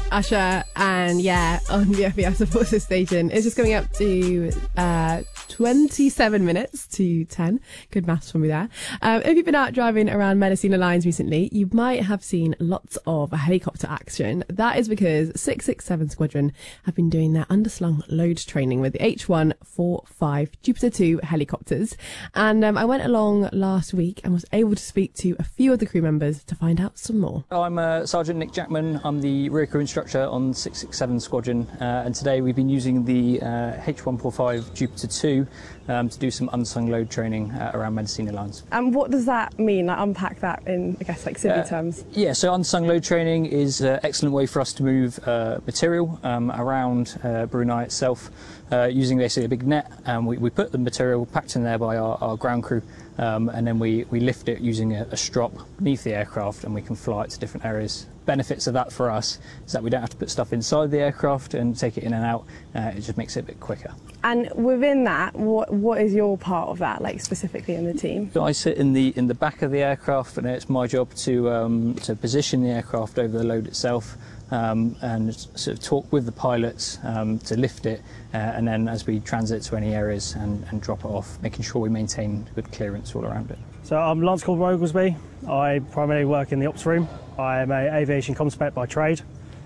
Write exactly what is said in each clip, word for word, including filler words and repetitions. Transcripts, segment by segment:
Usher, and yeah, on the F B S Forces station. It's just coming up to uh, twenty-seven minutes to ten. Good maths from me there. Um, if you've been out driving around Mendocino lines recently, you might have seen lots of helicopter action. That is because six six seven Squadron have been doing their underslung load training with the H one forty-five Jupiter two helicopters. And um, I went along last week and was able to speak to a few of the crew members to find out some more. I'm uh, Sergeant Nick Jackman. I'm the rear crew instructor on six six seven Squadron, uh, and today we've been using the uh, H one forty-five Jupiter two um, to do some unsung load training uh, around Mendocino lines. And what does that mean? Like, unpack that in, I guess, like civvy uh, terms. Yeah, so unsung load training is an excellent way for us to move uh, material um, around uh, Brunei itself uh, using basically a big net. Um, we, we put the material packed in there by our, our ground crew, um, and then we, we lift it using a, a strop beneath the aircraft, and we can fly it to different areas. Benefits of that for us is that we don't have to put stuff inside the aircraft and take it in and out. Uh, it just makes it a bit quicker. And within that, what what is your part of that, like specifically in the team? So I sit in the in the back of the aircraft, and it's my job to um, to position the aircraft over the load itself, um, and sort of talk with the pilots um, to lift it, uh, and then as we transit to any areas and, and drop it off, making sure we maintain good clearance all around it. So I'm Lance Corporal Oglesby. I primarily work in the ops room. I am an aviation comm spec by trade,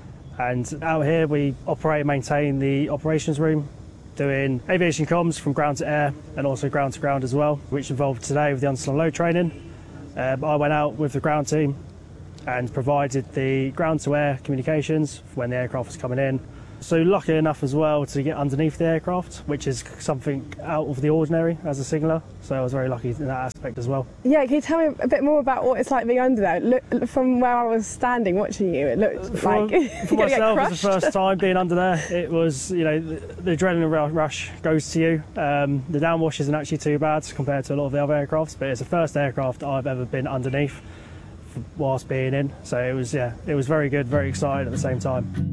and out here we operate and maintain the operations room, doing aviation comms from ground to air and also ground to ground as well, which involved today with the unsung load training. Um, I went out with the ground team and provided the ground to air communications when the aircraft was coming in. So lucky enough as well to get underneath the aircraft, which is something out of the ordinary as a signaller. So I was very lucky in that aspect as well. Yeah, can you tell me a bit more about what it's like being under there? Look, from where I was standing watching you, it looked for, like for myself, it was the crushed. first time being under there. It was, you know, the, the adrenaline rush goes to you. Um, the downwash isn't actually too bad compared to a lot of the other aircrafts, but it's the first aircraft I've ever been underneath whilst being in. So it was, yeah, it was very good, very exciting at the same time.